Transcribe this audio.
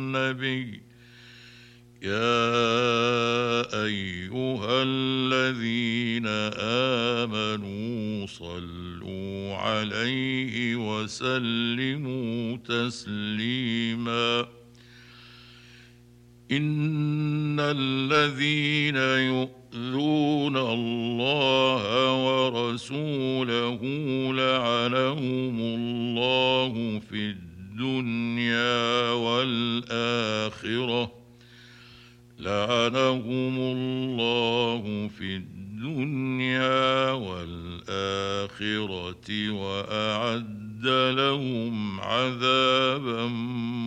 النبي يا أيها الذين آمنوا صلوا عليه وسلموا تسليما إن الذين يؤذون الله ورسوله لعنهم الله في الدنيا والآخرة وأعد لهم عذابا